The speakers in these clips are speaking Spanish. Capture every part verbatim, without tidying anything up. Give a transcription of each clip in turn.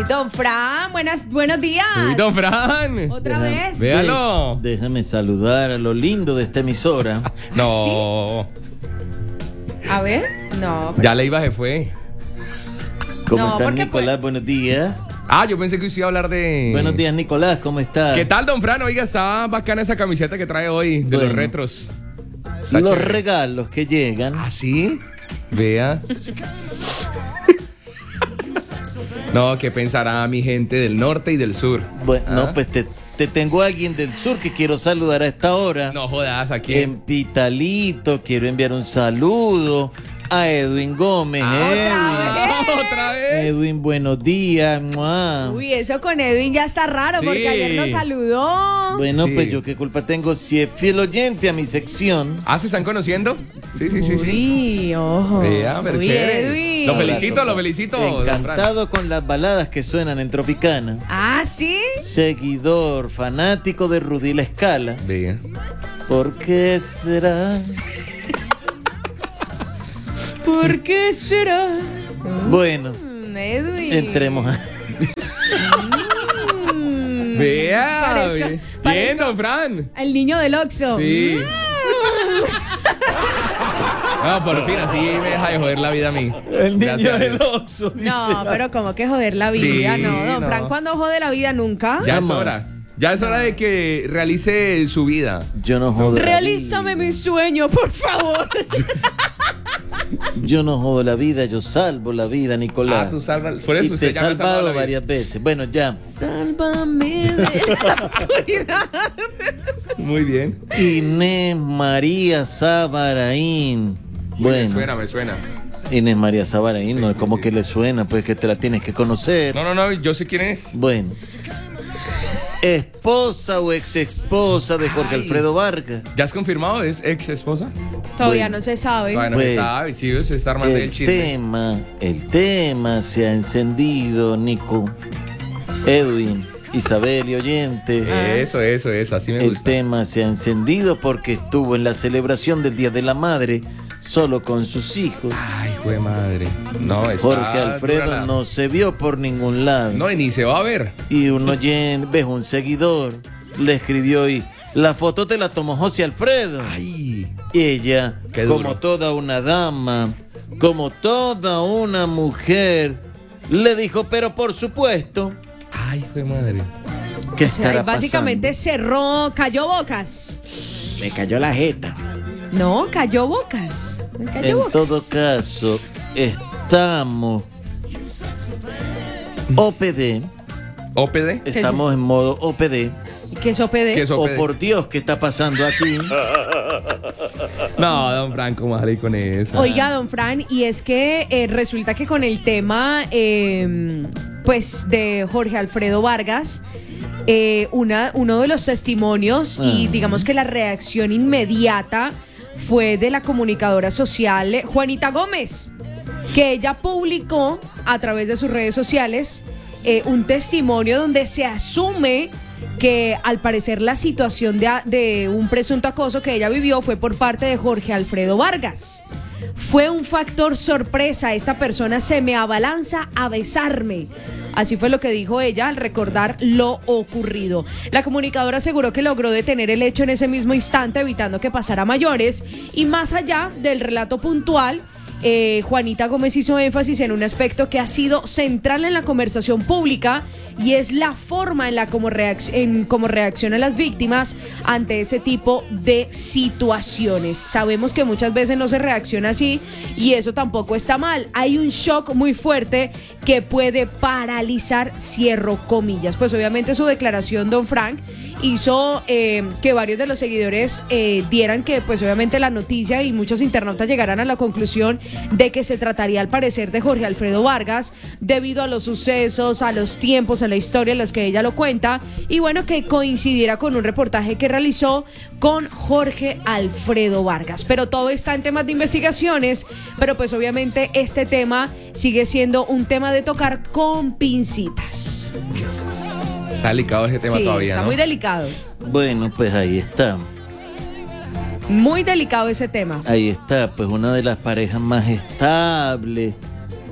Don Fran, buenas, buenos días. Uy, don Fran. Otra Deja- vez. Véalo. Déjame saludar a lo lindo de esta emisora. No, A ver, no. pero- ya la iba se fue. ¿Cómo No, estás, porque Nicolás? pues- Buenos días. Ah, yo pensé que usted iba a hablar de... Buenos días, Nicolás. ¿Cómo estás? ¿Qué tal, don Fran? Oiga, está bacana esa camiseta que trae hoy de Bueno. los retros. Está Los chévere. regalos que llegan. ¿Ah, sí? Vea. No, ¿qué pensará mi gente del norte y del sur? Bueno, ¿Ah? no, pues te, te tengo a alguien del sur que quiero saludar a esta hora. No jodas, aquí. En Pitalito quiero enviar un saludo a Edwin Gómez. Ah, otra vez. Edwin. Edwin, buenos días. ¡Mua! Uy, eso con Edwin ya está raro Sí. porque ayer nos saludó. Bueno, Sí. pues yo qué culpa tengo si es fiel oyente a mi sección. Ah, ¿se están conociendo? Sí, sí, sí, sí. Uy, ojo. Vea, pero Uy, chévere. Edwin. Lo Abrazo, felicito, lo pa. felicito. don Fran. Encantado con las baladas que suenan en Tropicana. Ah, ¿sí? Seguidor, fanático de Rudy La Escala. Vea. ¿Por qué será? ¿Por qué será? Bueno, Mm, Edwin. entremos a... Mm, Vea. parezca- Bien, parezca- don Fran. El niño del Oxxo. Sí. No, por fin, así me deja de joder la vida a mí. El niño Gracias a del Dios. Oxxo, dice. No, pero como que joder la vida, Sí, no. Don no. Fran, ¿cuándo jode la vida? Nunca. Ya es Jamás. hora. Ya es hora de que realice su vida. Yo no jodo la Realízame vida. mi sueño, por favor. Yo no jodo la vida, yo salvo la vida, Nicolás. Ah, tú salvas. Por eso y te usted he ya me ha salvado salvado la vida. varias veces. Bueno, ya. Sálvame de la oscuridad. Muy bien. Inés María Sabaraín. Me Bueno, suena, me suena. Inés María Sabaraín, ¿no? sí, ¿Cómo sí. que le suena? Pues que te la tienes que conocer. No, no, no, yo sé quién es. Bueno. Esposa o ex esposa de Jorge Ay. Alfredo Vargas. ¿Ya has confirmado? ¿Es ex esposa? Todavía Bueno. no se sabe. Todavía no se Bueno. sabe. Sí, se está armando el El chisme. tema, el tema se ha encendido, Nico. Edwin, Isabel y oyente. Eso, eso, eso. Así me El gusta. tema se ha encendido porque estuvo en la celebración del Día de la Madre solo con sus hijos. Ay, hijo de madre. No, está Jorge dura Alfredo la- no se vio por ningún lado. No, y ni se va a ver. Y un oyente, ves, un seguidor le escribió y la foto te la tomó José Alfredo. Ay. Y ella, Qué duro. como toda una dama, como toda una mujer, le dijo, pero por supuesto, Ay, hijo de madre. ¿qué O sea, estará básicamente pasando? cerró, cayó bocas. Me cayó la jeta. No, cayó bocas. Cayó En bocas. todo caso, estamos O P D, ¿O P D? estamos en modo O P D. ¿Qué es O P D? ¿Qué es O P D? O por Dios, ¿qué está pasando aquí? No, don Franco, ¿cómo vas a ir con eso? Oiga, don Fran, y es que eh, resulta que con el tema, eh, pues, de Jorge Alfredo Vargas, eh, una, uno de los testimonios y Ah. digamos que la reacción inmediata fue de la comunicadora social eh, Juanita Gómez, que ella publicó a través de sus redes sociales eh, un testimonio donde se asume que al parecer la situación de, a- de un presunto acoso que ella vivió fue por parte de Jorge Alfredo Vargas. Fue un factor sorpresa, esta persona se me abalanza a besarme. Así fue lo que dijo ella al recordar lo ocurrido. La comunicadora aseguró que logró detener el hecho en ese mismo instante, evitando que pasara a mayores. Y más allá del relato puntual, eh, Juanita Gómez hizo énfasis en un aspecto que ha sido central en la conversación pública y es la forma en la como, reacc- en cómo reaccionan las víctimas ante ese tipo de situaciones. Sabemos que muchas veces no se reacciona así y eso tampoco está mal. Hay un shock muy fuerte que puede paralizar, cierro comillas. Pues obviamente su declaración, don Frank, hizo eh, que varios de los seguidores eh, dieran que pues obviamente la noticia y muchos internautas llegaran a la conclusión de que se trataría al parecer de Jorge Alfredo Vargas debido a los sucesos, a los tiempos, a la historia en los que ella lo cuenta y bueno, que coincidiera con un reportaje que realizó con Jorge Alfredo Vargas. Pero todo está en temas de investigaciones, pero pues obviamente este tema sigue siendo un tema de tocar con pincitas. Está delicado ese tema Sí, todavía, está ¿no? muy delicado. Bueno, pues ahí está. Muy delicado ese tema. Ahí está, pues una de las parejas más estables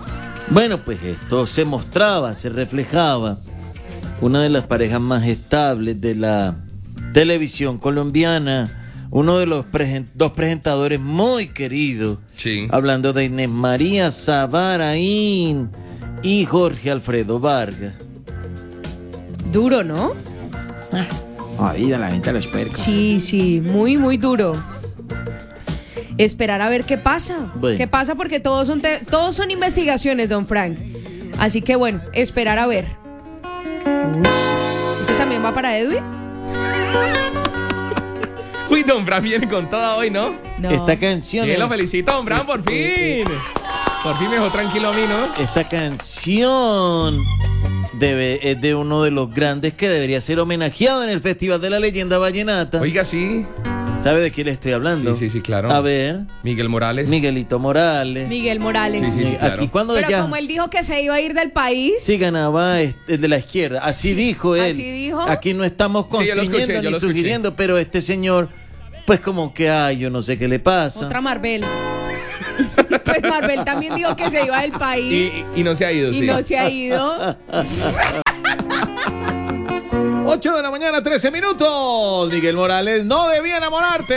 Bueno, pues esto se mostraba, se reflejaba. Una de las parejas más estables de la televisión colombiana, uno de los presen- dos presentadores muy queridos, Sí. hablando de Inés María Sabaraín y Jorge Alfredo Vargas. Duro, ¿no? Ahí a la gente lo espera. Sí, sí, muy, muy duro. Esperar a ver qué pasa. Bueno. ¿Qué pasa? Porque todos son, te- todos son investigaciones, don Frank. Así que bueno, esperar a ver. Uy, ¿ese también va para Edwin? Uy, don Bram viene con toda hoy, ¿no? No. Esta canción, Sí, es- lo felicito, don Bram, por fin. Por fin me dejó tranquilo a mí, ¿no? esta canción debe, es de uno de los grandes que debería ser homenajeado en el Festival de la Leyenda Vallenata. Oiga, sí. ¿Sabe de quién le estoy hablando? Sí, sí, sí, claro. A ver, Miguel Morales. Miguelito Morales. Miguel Morales. Sí, sí, sí. claro. Aquí cuando Pero ella como él dijo que se iba a ir del país, sí ganaba este, el de la izquierda, así dijo él. Así dijo. Aquí no estamos Sí, yo lo constriñendo escuché, yo ni lo escuché. sugiriendo, pero este señor, pues como que, ay, yo no sé qué le pasa. otra Marvel. Pues Marvel también dijo que se iba del Y, país y- y no se ha ido, y sí. no se ha ido. ocho de la mañana, trece minutos. Miguel Morales no debía enamorarte.